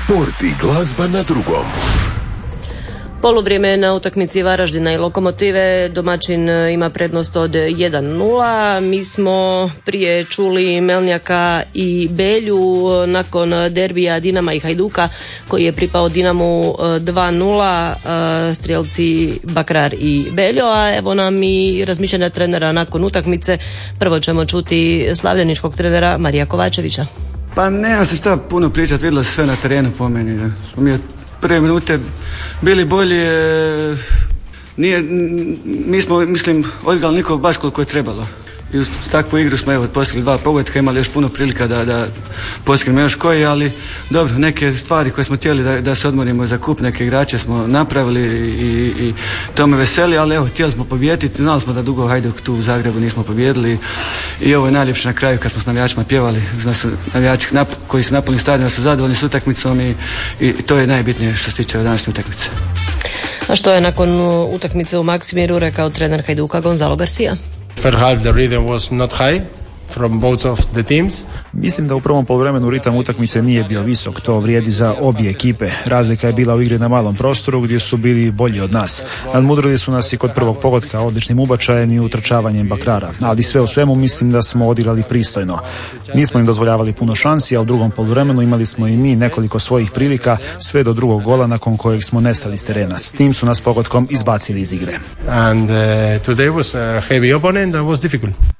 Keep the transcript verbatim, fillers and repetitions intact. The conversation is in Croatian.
Sport i glazba na drugom. Poluvrijeme na utakmici Varaždina i Lokomotive, domaćin ima prednost od jedan nula. Mi smo prije čuli Melnjaka i Belju nakon derbija Dinama i Hajduka koji je pripao Dinamu dva nula, strijelci Bakrar i Beljo, a evo nam i razmišljanja trenera nakon utakmice. Prvo ćemo čuti slavljeničkog trenera Marija Kovačevića. Pa nema se šta puno pričati, vidjelo se sve na terenu po meni. Mi od prve minute bili bolji, nije, mi smo, mislim, odigrali nikog baš koliko je trebalo. I u takvu igru smo evo postigli dva pogotka, imali još puno prilika da, da postignemo još koji, ali dobro, neke stvari koje smo htjeli da, da se odmorimo za kup, neke igrače smo napravili i, i to me veseli, ali evo, htjeli smo pobijediti, znali smo da dugo Hajduk tu u Zagrebu nismo pobijedili i ovo je najljepše na kraju kad smo s navijačima pjevali, znači su navijači nap, koji su napunili stadion su zadovoljni s utakmicom i, i to je najbitnije što se tiče današnje utakmice. A što je nakon utakmice u Maksimiru rekao trener Hajduka Gonzalo Garcia? First half the rhythm was not high from both of the teams. Mislim da u prvom poluvremenu ritam utakmice nije bio visok, to vrijedi za obje ekipe. Razlika je bila u igri na malom prostoru gdje su bili bolji od nas. Nadmudrili su nas i kod prvog pogotka odličnim ubačajem i utrčavanjem Bakrara, ali sve u svemu mislim da smo odigrali pristojno. Nismo im dozvoljavali puno šansi, a u drugom poluvremenu imali smo i mi nekoliko svojih prilika sve do drugog gola nakon kojeg smo nestali s terena. S tim su nas pogotkom izbacili iz igre. And uh, today was a heavy opponent and was difficult.